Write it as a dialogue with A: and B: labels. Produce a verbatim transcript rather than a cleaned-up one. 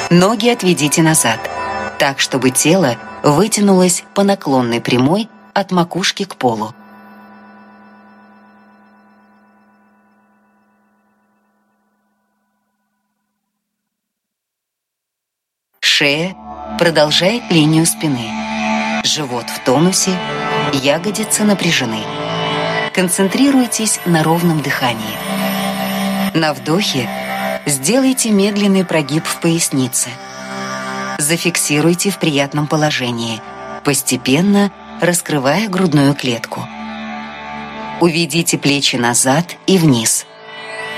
A: Ноги отведите назад, так, чтобы тело вытянулось по наклонной прямой от макушки к полу. Шея продолжает линию спины. Живот в тонусе, ягодицы напряжены. Концентрируйтесь на ровном дыхании. На вдохе сделайте медленный прогиб в пояснице. Зафиксируйте в приятном положении, постепенно раскрывая грудную клетку. Уведите плечи назад и вниз.